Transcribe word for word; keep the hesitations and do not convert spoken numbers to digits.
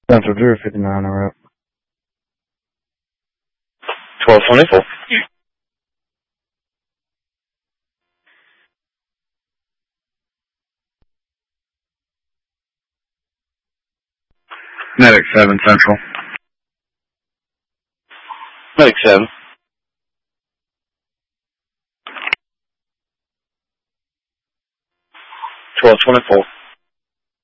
Central Drew, fifty-nine are up. twelve twenty-four. Medic seven, Central. Medic seven. twelve twenty-four.